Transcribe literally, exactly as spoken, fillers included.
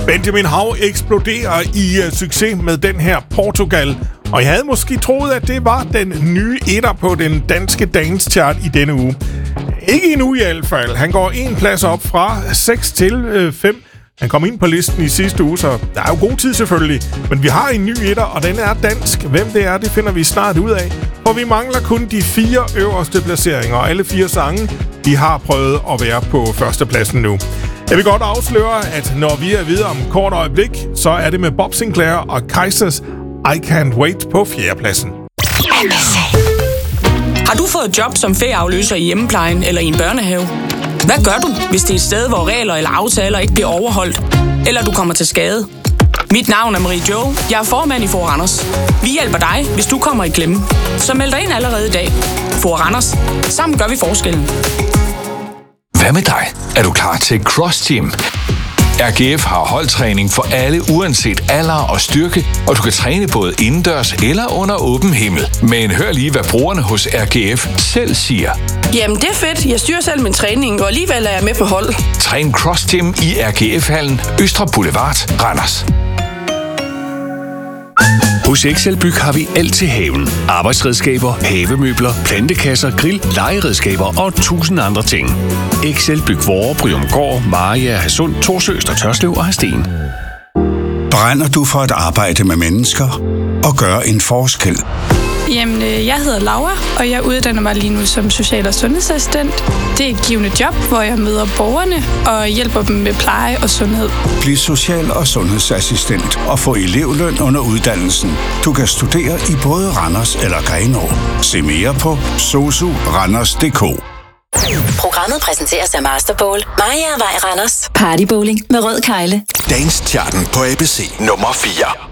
Benjamin Hav eksploderer i uh, succes med den her Portugal. Og jeg havde måske troet, at det var den nye etter på den danske dance chart i denne uge. Ikke endnu i hvert fald. Han går en plads op fra seks til fem. Han kom ind på listen i sidste uge, så der er jo god tid selvfølgelig. Men vi har en ny etter, og den er dansk. Hvem det er, det finder vi snart ud af. For vi mangler kun de fire øverste placeringer, og alle fire sange, de har prøvet at være på førstepladsen nu. Jeg vil godt afsløre, at når vi er videre om kort øjeblik, så er det med Bob Sinclair og Kaizers I Can't Wait på fjerdepladsen. Har du fået job som ferieafløser i hjemmeplejen eller i en børnehave? Hvad gør du, hvis det er et sted, hvor regler eller aftaler ikke bliver overholdt, eller du kommer til skade? Mit navn er Marie Jo. Jeg er formand i For Randers. Vi hjælper dig, hvis du kommer i klemme. Så meld dig ind allerede i dag. For Randers. Sammen gør vi forskellen. Hvad med dig? Er du klar til Cross Team? R G F har holdtræning for alle uanset alder og styrke, og du kan træne både indendørs eller under åben himmel. Men hør lige, hvad brugerne hos R G F selv siger. Jamen det er fedt. Jeg styrer selv min træning, og alligevel er jeg med på hold. Træn Cross Team i R G F-hallen, Østre Boulevard, Randers. Hos Excelbyg har vi alt til haven. Arbejdsredskaber, havemøbler, plantekasser, grill, legeredskaber og tusind andre ting. Excelbyg Vore, Bryumgård, Maria, Hadsund, Torsø, Øster Tørslev og Hadsten. Brænder du for at arbejde med mennesker og gøre en forskel? Jamen, jeg hedder Laura, og jeg uddanner mig lige nu som social- og sundhedsassistent. Det er et givende job, hvor jeg møder borgerne og hjælper dem med pleje og sundhed. Bliv social- og sundhedsassistent og få elevløn under uddannelsen. Du kan studere i både Randers eller Grenaa. Se mere på sosu randers punktum d k. Programmet præsenteres af Masterbowl, Maja Vej Randers, Partybowling med Rød Kegle. Dance Charten på A B C nummer fire.